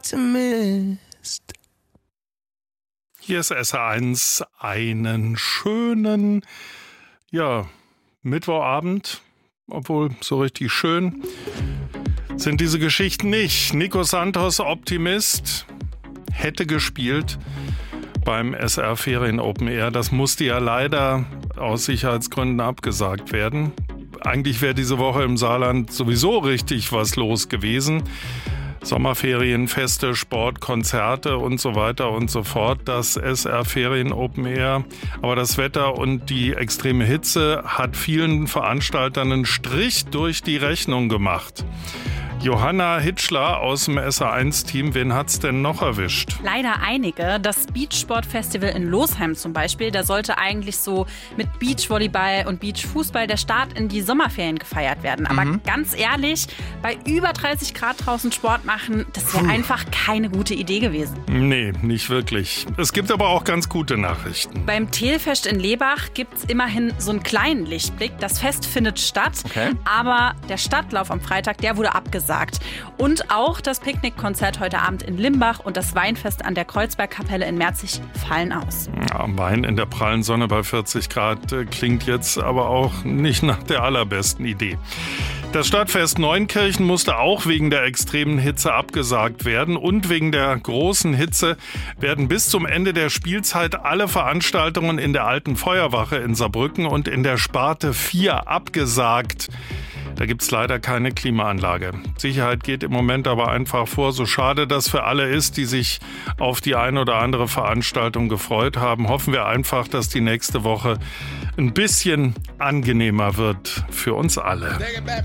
Optimist. Hier ist SR1, einen schönen, Mittwochabend, obwohl so richtig schön sind diese Geschichten nicht. Nico Santos, Optimist, hätte gespielt beim SR Ferien Open Air. Das musste ja leider aus Sicherheitsgründen abgesagt werden. Eigentlich wäre diese Woche im Saarland sowieso richtig was los gewesen. Sommerferien, Feste, Sport, Konzerte und so weiter und so fort. Das SR Ferien Open Air. Aber das Wetter und die extreme Hitze hat vielen Veranstaltern einen Strich durch die Rechnung gemacht. Johanna Hitschler aus dem SR1-Team, wen hat's denn noch erwischt? Leider einige. Das Beachsport-Festival in Losheim zum Beispiel, da sollte eigentlich so mit Beachvolleyball und Beachfußball der Start in die Sommerferien gefeiert werden. Aber ganz ehrlich, bei über 30 Grad draußen Sport machen, das wäre einfach keine gute Idee gewesen. Nee, nicht wirklich. Es gibt aber auch ganz gute Nachrichten. Beim Teelfest in Lebach gibt's immerhin so einen kleinen Lichtblick. Das Fest findet statt, aber der Stadtlauf am Freitag, der wurde abgesagt. Und auch das Picknickkonzert heute Abend in Limbach und das Weinfest an der Kreuzbergkapelle in Merzig fallen aus. Ja, Wein in der prallen Sonne bei 40 Grad klingt jetzt aber auch nicht nach der allerbesten Idee. Das Stadtfest Neunkirchen musste auch wegen der extremen Hitze abgesagt werden. Und wegen der großen Hitze werden bis zum Ende der Spielzeit alle Veranstaltungen in der alten Feuerwache in Saarbrücken und in der Sparte 4 abgesagt. Da gibt's leider keine Klimaanlage. Sicherheit geht im Moment aber einfach vor. So schade das für alle ist, die sich auf die eine oder andere Veranstaltung gefreut haben, hoffen wir einfach, dass die nächste Woche ein bisschen angenehmer wird für uns alle.